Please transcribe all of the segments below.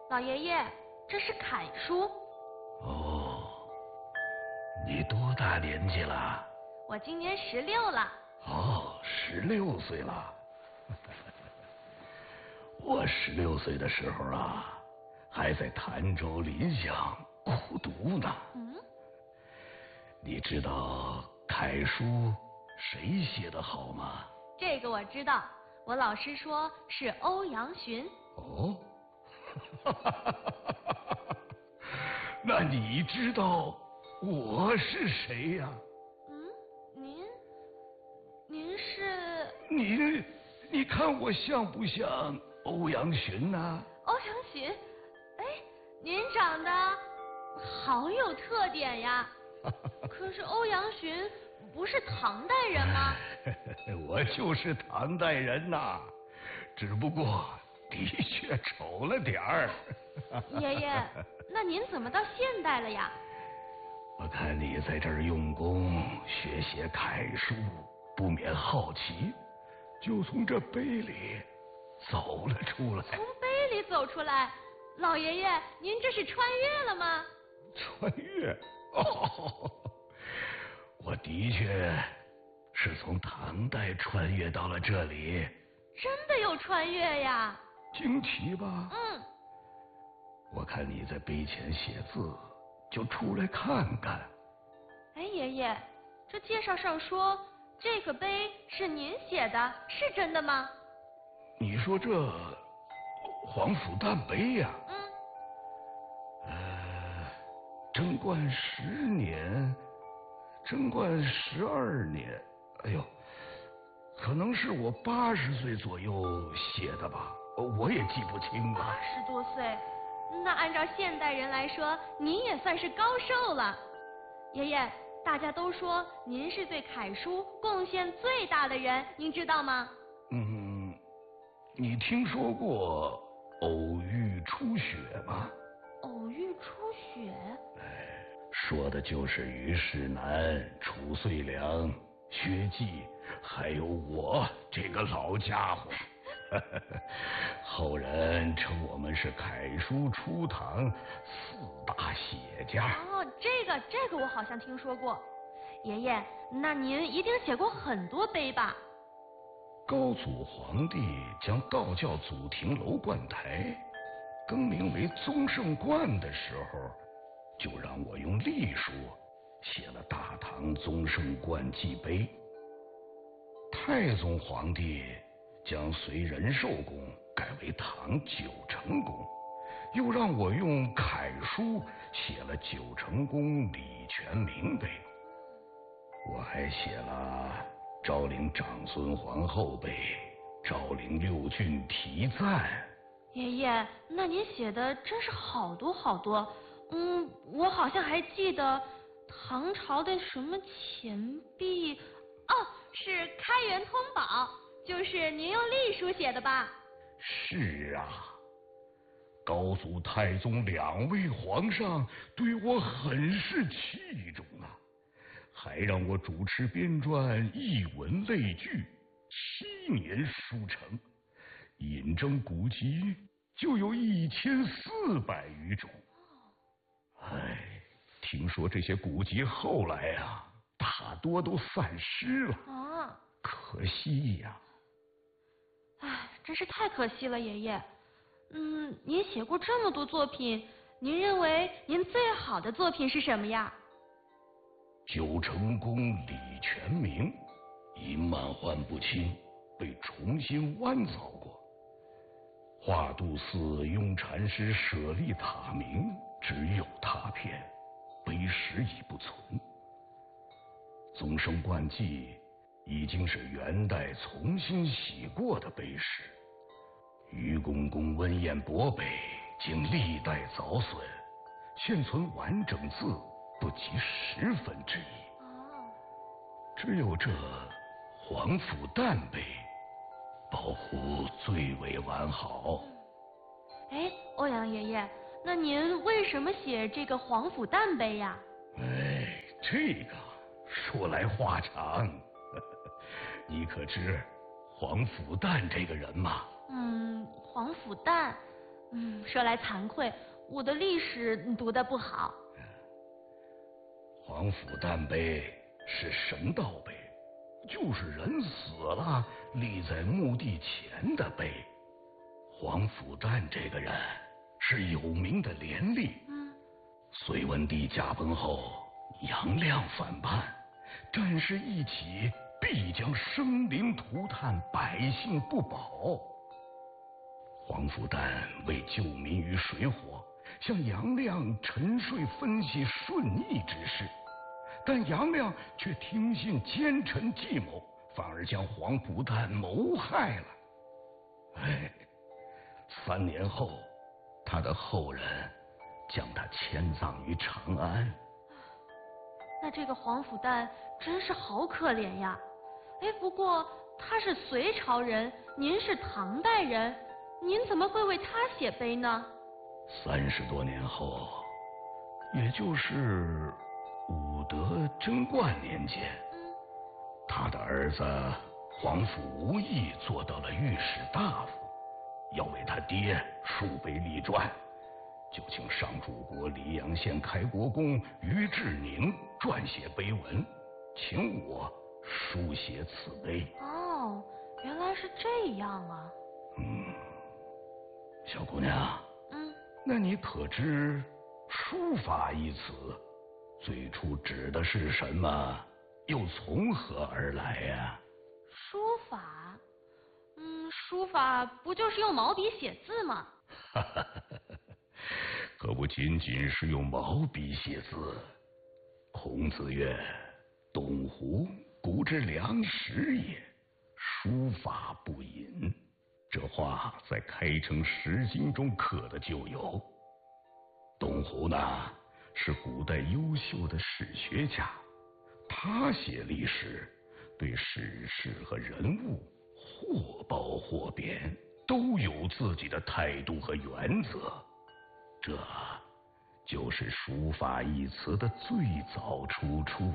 老爷爷，这是楷书。 哦，你多大年纪了？ 我今年16了。 哦，16岁了。我16岁的时候啊，还在潭州临湘苦读呢。你知道楷书谁写的好吗？ 这个我知道，我老师说是欧阳询。 哦，那你知道我是谁呀？ 您是？ 你看我像不像欧阳询呢？ 欧阳询？哎，您长得好有特点呀。可是欧阳询不是唐代人吗？ 我就是唐代人呐，只不过的确丑了点儿。 爷爷，那您怎么到现代了呀？ 我看你在这儿用功学写楷书，不免好奇，就从这碑里走了出来。 从碑里走出来？老爷爷，您这是穿越了吗？ 穿越？哦，我的确是从唐代穿越到了这里。 真的有穿越呀？ 惊奇吧？我看你在碑前写字，就出来看看。 哎，爷爷，这介绍上说这个碑是您写的，是真的吗？ 你说这皇甫旦碑呀？贞观10年，贞观12年，哎呦，可能是我80岁左右写的吧，我也记不清了。 80多岁，那按照现代人来说，您也算是高寿了。爷爷，大家都说您是对楷书贡献最大的人，您知道吗？ 你听说过偶遇初雪吗？ 偶遇初雪？ 说的就是虞世南、褚遂良、薛稷，还有我这个老家伙。后人称我们是楷书初唐4大写家。 哦，这个我好像听说过。爷爷，那您一定写过很多碑吧？ 高祖皇帝将道教祖庭楼观台更名为宗圣观的时候，就让我用隶书写了大唐宗圣观记碑。太宗皇帝将隋仁寿宫改为唐九成宫，又让我用楷书写了九成宫李全明碑。我还写了昭陵长孙皇后碑、昭陵六郡题赞。 爷爷，那您写的真是好多好多。我好像还记得唐朝的什么钱币，哦，是开元通宝，就是您用隶书写的吧？ 是啊，高祖太宗2位皇上对我很是器重啊，还让我主持编撰译文类聚，7年书成，引证古籍就有1400余种。听说这些古籍后来啊，大多都散失了。可惜呀。 真是太可惜了，爷爷。您写过这么多作品，您认为您最好的作品是什么呀？ 九成宫李全明因满患不清被重新弯凿过，华度寺雍禅师舍利塔铭只有拓片，碑石已不存。宗圣观记已经是元代重新洗过的碑石，愚公公温彦博碑经历代凿损，现存完整字不及1/10。只有这皇甫旦碑保护最为完好。 欧阳爷爷，那您为什么写这个皇甫旦碑呀？ 这个说来话长。你可知皇甫旦这个人吗？ 皇甫旦， 说来惭愧，我的历史读得不好。 皇甫诞碑是神道碑，就是人死了立在墓地前的碑。皇甫诞这个人是有名的廉吏。隋文帝驾崩后，杨亮反叛，战事一起，必将生灵涂炭，百姓不保。皇甫诞为救民于水火，向杨亮沉睡分析顺逆之事，但杨亮却听信奸臣计谋，反而将皇甫诞谋害了。3年后，他的后人将他迁葬于长安。 那这个皇甫诞真是好可怜呀！不过他是隋朝人，您是唐代人，您怎么会为他写碑呢 ？30多年后，也就是武德贞观年间，他的儿子皇甫无义做到了御史大夫，要为他爹树碑立传，就请上柱国黎阳县开国公于志宁撰写碑文，请我书写此碑。 哦，原来是这样啊。 小姑娘，那你可知书法一词最初指的是什么，又从何而来呀？ 书法，书法不就是用毛笔写字吗？ 可不仅仅是用毛笔写字。孔子曰：“董狐，古之良实也，书法不淫。”这话在《开成十经》中刻的就有。董狐呢，是古代优秀的史学家，他写历史，对史事和人物或褒或贬，都有自己的态度和原则。这就是书法一词的最早出处。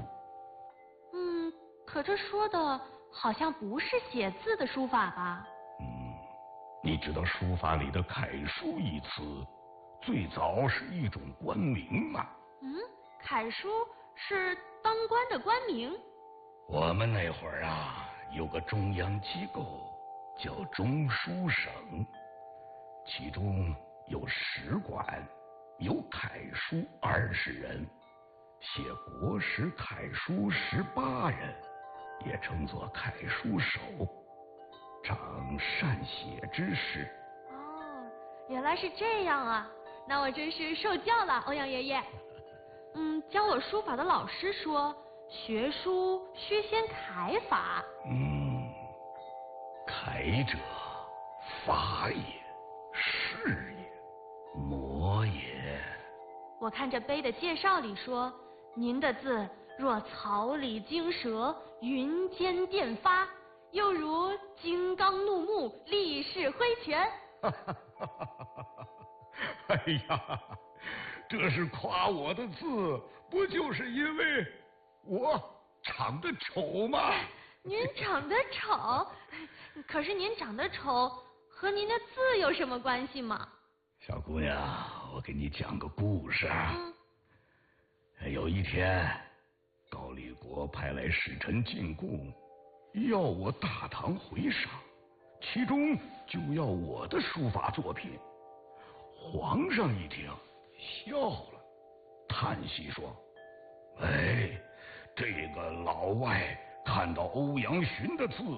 可这说的好像不是写字的书法吧？ 你知道书法里的楷书一词最早是一种官名吗？ 楷书是当官的官名。 我们那会儿啊，有个中央机构叫中书省，其中有史馆，有楷书20人，写国史楷书18人，也称作楷书手，常善写之事。 原来是这样啊，那我真是受教了，欧阳爷爷。教我书法的老师说，学书须先楷法。 楷者，法也，是也，模也。 我看这碑的介绍里说，您的字若草里惊蛇，云间电发，又如金刚怒目，力士挥拳。 哎呀，这是夸我的字，不就是因为我长得丑吗？ 您长得丑，可是您长得丑和您的字有什么关系吗？ 小姑娘，我给你讲个故事啊。有一天，高丽国派来使臣进贡，要我大唐回赏，其中就要我的书法作品。皇上一听笑了，叹息说：“这个老外看到欧阳询的字，